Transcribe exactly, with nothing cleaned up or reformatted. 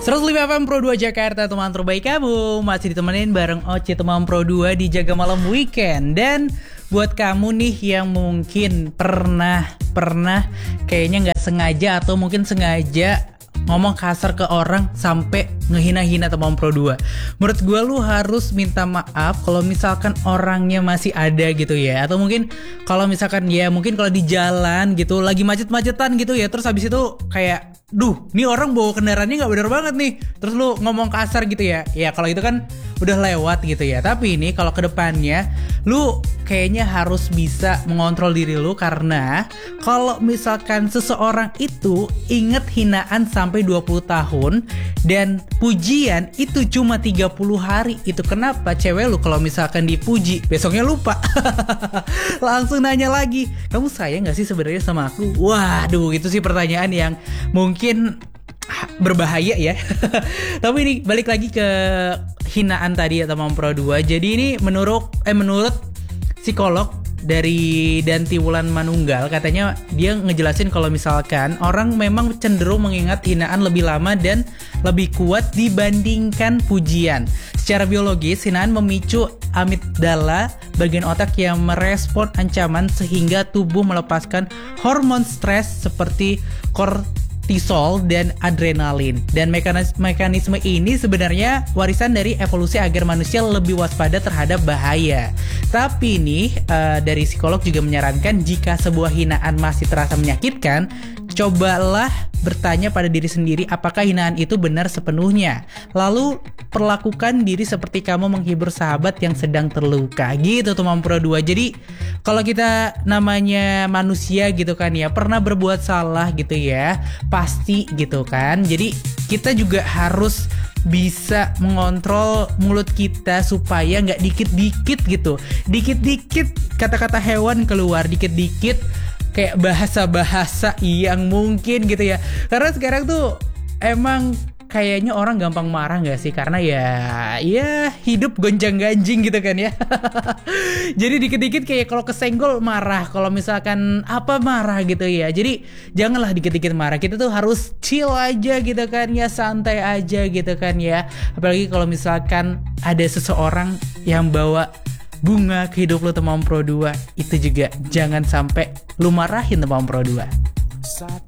seratus lima F M Pro dua Jakarta, teman terbaik kamu. Masih ditemenin bareng Oce teman Pro dua di Jaga Malam Weekend. Dan buat kamu nih yang mungkin pernah Pernah kayaknya gak sengaja atau mungkin sengaja ngomong kasar ke orang sampai ngehina-hina teman Pro dua, menurut gue lu harus minta maaf kalau misalkan orangnya masih ada gitu ya. Atau mungkin kalau misalkan ya mungkin kalau di jalan gitu lagi macet-macetan gitu ya, terus habis itu kayak duh, nih orang bawa kendaraannya gak bener banget nih, terus lu ngomong kasar gitu ya. Ya kalau itu kan udah lewat gitu ya. Tapi ini kalau kedepannya lu kayaknya harus bisa mengontrol diri lu, karena kalau misalkan seseorang itu inget hinaan sampai dua puluh tahun dan pujian itu cuma tiga puluh hari, itu kenapa cewek lu kalau misalkan dipuji besoknya lupa? Langsung nanya lagi, kamu sayang gak sih sebenarnya sama aku? Waduh, itu sih pertanyaan yang mungkin berbahaya ya. Tapi ini balik lagi ke hinaan tadi ya teman Pro dua. Jadi ini menurut eh menurut psikolog dari Danti Wulan Manunggal, katanya dia ngejelasin kalau misalkan orang memang cenderung mengingat hinaan lebih lama dan lebih kuat dibandingkan pujian. Secara biologis, hinaan memicu amigdala, bagian otak yang merespon ancaman sehingga tubuh melepaskan hormon stres seperti kortisol dan adrenalin. Dan mekanis- mekanisme ini sebenarnya warisan dari evolusi agar manusia lebih waspada terhadap bahaya. Tapi nih uh, dari psikolog juga menyarankan jika sebuah hinaan masih terasa menyakitkan, cobalah bertanya pada diri sendiri apakah hinaan itu benar sepenuhnya. Lalu perlakukan diri seperti kamu menghibur sahabat yang sedang terluka. Gitu teman Pro dua. Jadi kalau kita namanya manusia gitu kan ya, pernah berbuat salah gitu ya, pasti gitu kan. Jadi kita juga harus bisa mengontrol mulut kita supaya nggak dikit-dikit gitu, dikit-dikit kata-kata hewan keluar, dikit-dikit kayak bahasa-bahasa yang mungkin gitu ya. Karena sekarang tuh emang kayaknya orang gampang marah gak sih? Karena ya ya hidup gonjang-ganjing gitu kan ya. Jadi dikit-dikit kayak kalau kesenggol marah, kalau misalkan apa marah gitu ya. Jadi janganlah dikit-dikit marah. Kita tuh harus chill aja gitu kan ya, santai aja gitu kan ya. Apalagi kalau misalkan ada seseorang yang bawa bunga ke hidup lo teman Pro dua, itu juga jangan sampai lu marahin teman Pro dua.